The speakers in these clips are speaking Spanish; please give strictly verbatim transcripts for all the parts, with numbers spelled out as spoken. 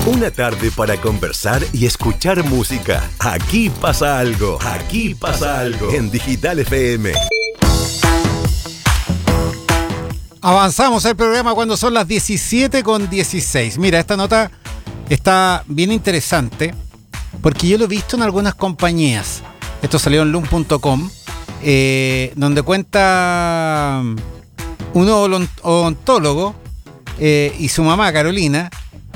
Una tarde para conversar y escuchar música. Aquí pasa algo. Aquí pasa algo. En Digital F M. Avanzamos el programa cuando son las diecisiete con dieciséis. Mira, esta nota está bien interesante porque yo lo he visto en algunas compañías. Esto salió en lum punto com, eh, donde cuenta un odontólogo eh, y su mamá, Carolina,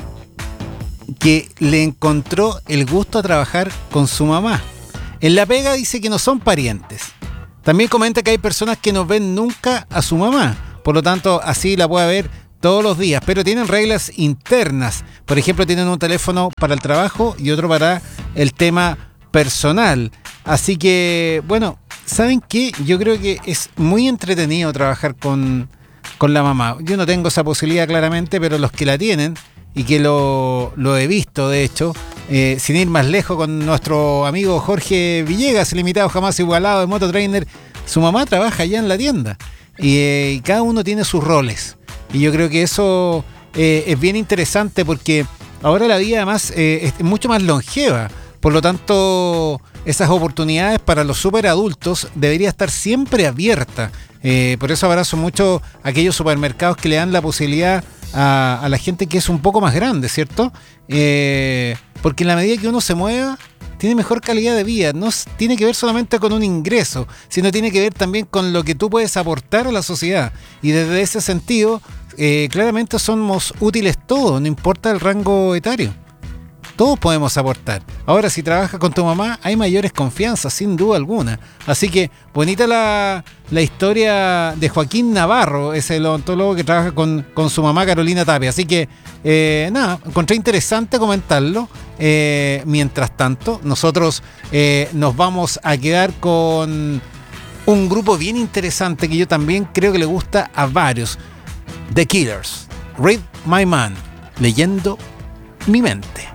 que le encontró el gusto a trabajar con su mamá. En la pega dice que no son parientes. También comenta que hay personas que no ven nunca a su mamá, por lo tanto así la puede ver todos los días, pero tienen reglas internas. Por ejemplo, tienen un teléfono para el trabajo y otro para el tema personal. Así que, bueno, ¿saben qué? Yo creo que es muy entretenido trabajar con, con la mamá. Yo no tengo esa posibilidad claramente, pero los que la tienen, y que lo, lo he visto, de hecho, eh, sin ir más lejos con nuestro amigo Jorge Villegas, el invitado jamás igualado de Mototrainer, su mamá trabaja allá en la tienda y, eh, y cada uno tiene sus roles. Y yo creo que eso eh, es bien interesante porque ahora la vida además eh, es mucho más longeva. Por lo tanto, esas oportunidades para los superadultos debería estar siempre abiertas. Eh, por eso abrazo mucho a aquellos supermercados que le dan la posibilidad a, a la gente que es un poco más grande, ¿cierto? Eh, porque en la medida que uno se mueva, tiene mejor calidad de vida. No tiene que ver solamente con un ingreso, sino tiene que ver también con lo que tú puedes aportar a la sociedad. Y desde ese sentido, eh, claramente somos útiles todos, no importa el rango etario. Todos podemos aportar. Ahora, si trabajas con tu mamá, hay mayores confianzas, sin duda alguna. Así que, bonita la, la historia de Joaquín Navarro, es el odontólogo que trabaja con, con su mamá Carolina Tapia. Así que, eh, nada, encontré interesante comentarlo. Eh, mientras tanto, nosotros eh, nos vamos a quedar con un grupo bien interesante que yo también creo que le gusta a varios. The Killers, Read My Man, leyendo mi mente.